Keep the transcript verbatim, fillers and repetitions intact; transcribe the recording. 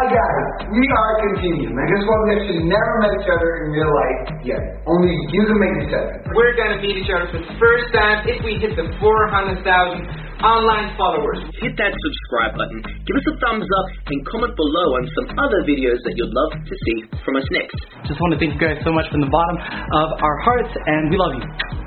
Hi guys, we are Continuum. I guess what, we actually never met each other in real life yet. Only you can make this happen. We're gonna meet each other for the first time if we hit the four hundred thousand online followers. Hit that subscribe button, give us a thumbs up, and comment below on some other videos that you'd love to see from us next. Just want to thank you guys so much from the bottom of our hearts, and we love you.